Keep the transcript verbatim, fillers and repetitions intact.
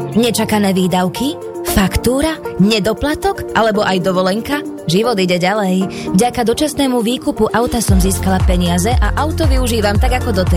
Nečakané výdavky? Faktúra? Nedoplatok? Alebo aj dovolenka? Život ide ďalej. Vďaka dočasnému výkupu auta som získala peniaze a auto využívam tak ako doteraz.